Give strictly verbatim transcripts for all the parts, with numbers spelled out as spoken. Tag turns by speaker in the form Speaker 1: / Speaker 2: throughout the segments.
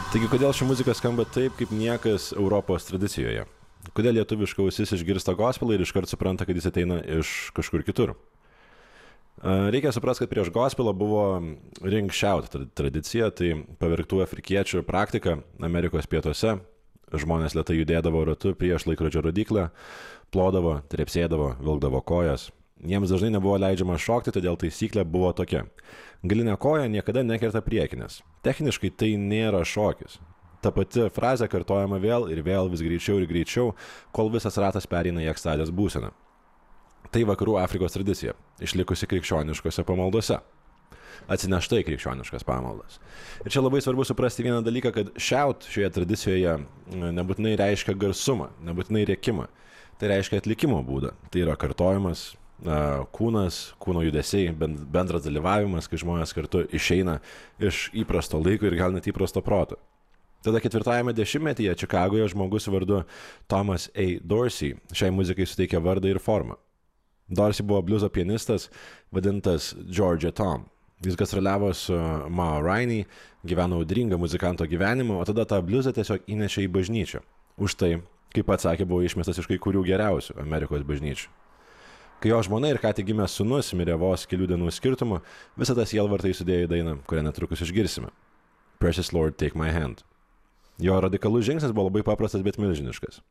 Speaker 1: Taigi, kodėl ši muzika skamba taip, kaip niekas Europos tradicijoje? Kodėl lietuviška ausis išgirsta gospelą ir iškart supranta, kad jis ateina iš kažkur kitur? Reikia suprasti, kad prieš gospelą buvo ring shout tradicija, tai pavirktų afrikiečių praktika Amerikos pietuose. Žmonės lėtai judėdavo ratu prieš laikrodžio rodyklę, plodavo, trepsėdavo, vilkdavo kojas. Jiems dažnai nebuvo leidžiama šokti, todėl taisyklė buvo tokia. Galinė koja niekada nekerta priekinės. Techniškai tai nėra šokis. Ta pati frazė kartojama vėl ir vėl vis greičiau ir greičiau, kol visas ratas pereina į ekstazės būseną. Tai vakarų Afrikos tradicija, išlikusi krikščioniškose pamaldose. Atsineštai krikščioniškas pamaldas. Ir čia labai svarbu suprasti vieną dalyką, kad shout šioje tradicijoje nebūtinai reiškia garsumą, nebūtinai rėkimą. Tai reiškia atlikimo būdą. Tai yra kartojimas, kūnas, kūno judesiai, bendras dalyvavimas, kai žmonės kartu išeina iš įprasto laiko ir gal net įprasto proto. Tada ketvirtajame dešimtmetyje Čikagoje žmogus vardu Thomas A. Dorsey šiai muzikai suteikė vardą ir formą. Dorsey buvo bliuzo pianistas, vadintas Georgia Tom. Jis gastroliavo su Ma Rainey, gyveno audringą muzikanto gyvenimą, o tada tą bliuzą tiesiog įnešė į bažnyčią. Už tai, kaip pats sakė, buvo išmestas iš kai kurių geriausių Amerikos bažnyčių. Kai jo žmona ir ką tik gimęs sūnus mirė vos kelių dienų skirtumu, visą tą sielvartą įsudėjo į dainą, kurią netrukus išgirsime. Precious Lord, Take My Hand. Jo radikalus žingsnis buvo labai paprastas, bet milžiniškas.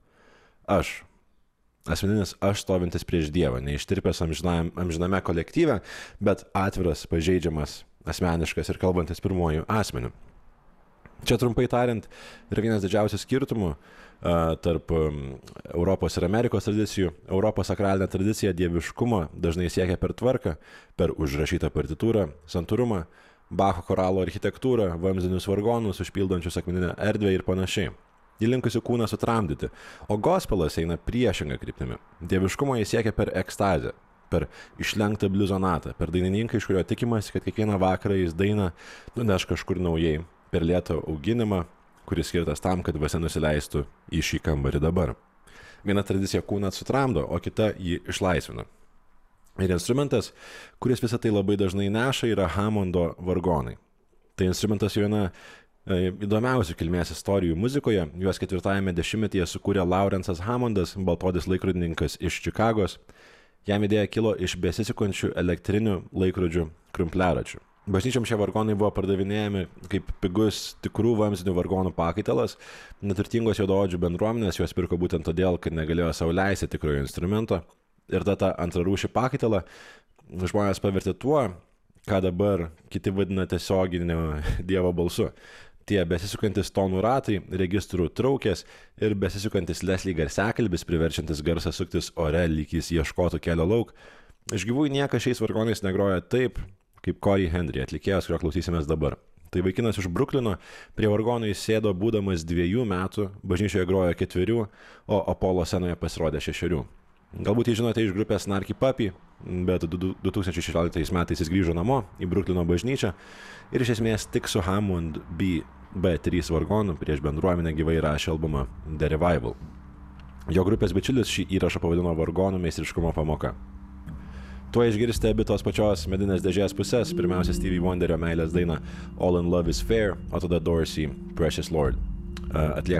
Speaker 1: Aš. Asmeninis aš stovintis prieš Dievą, neištirpęs amžiname, amžiname kolektyve, bet atviras, pažeidžiamas, asmeniškas ir kalbantis pirmuoju asmeniu. Čia trumpai tariant, yra vienas didžiausių skirtumų uh, tarp um, Europos ir Amerikos tradicijų. Europos sakralinė tradicija dieviškumo dažnai siekia per tvarką, per užrašytą partitūrą, santūrumą, Bacho choralo architektūrą, vamzdinius vargonus, užpildančius akmeninę erdvę ir panašiai. Ji linkusi kūną sutramdyti, o gospelas eina priešingą kryptimi. Dieviškumo jis siekia per ekstazę, per išlenktą bliuzonatą, per dainininką, iš kurio tikimasi, kad kiekvieną vakarą jis dainą nuneš kažkur naujai, per lėtą auginimą, kuris skirtas tam, kad dvasia nusileistų į šį kambarį dabar. Viena tradicija kūną sutramdo, o kita jį išlaisvina. Ir instrumentas, kuris visą tai labai dažnai neša, yra Hammondo vargonai. Tai instrumentas jau viena e, įdomiausių kilmės istorijų muzikoje. Juos ketvirtajame dešimtmetyje sukūrė Lawrence'as Hammondas, baltodis laikrodininkas iš Čikagos. Jam idėja kilo iš besisukančių elektrinių laikrodžių krumpliaračių. Bažnyčiom šie vargonai buvo pardavinėjami kaip pigus tikrų vamzdinių vargonų pakaitalas. Neturtingos juodaodžių bendruomenės juos pirko būtent todėl, kad negalėjo sau leisti tikrojo instrumento. Ir tada tą antrarūšį pakaitalą žmonės pavertė tuo, ką dabar kiti vadina tiesioginiu Dievo balsu. Tie besisukantis tonų ratai, registrų traukės ir besisukantis Leslie garsiakalbis, priverčiantis garsą suktis ore, lyg jis ieškotų kelio lauk. Iš gyvųjų niekas šiais vargonais negroja taip, kaip Corey Henry, atlikėjas, kurio klausysimės dabar. Tai vaikinas iš Bruklino, prie vargonų jis sėdo būdamas dviejų metų, bažnyčioje grojo ketverių, o Apollo scenoje pasirodė šešerių. Galbūt jį žinote iš grupės Snarky Puppy, bet du tūkstančiai šešioliktais metais jis grįžo namo į Bruklino bažnyčią ir iš esmės tik su Hammond B trys vargonu prieš bendruomenę gyvai rašė albumą The Revival. Jo grupės bičiulis šį įrašą pavadino vargonų meistriškumo pamoka. Tuo išgirsite abi tos pačios medinės dėžės pusės, pirmiausia Stevie Wonderio meilės daina All in Love is Fair, o tada Dorsey, Precious Lord. Atlieka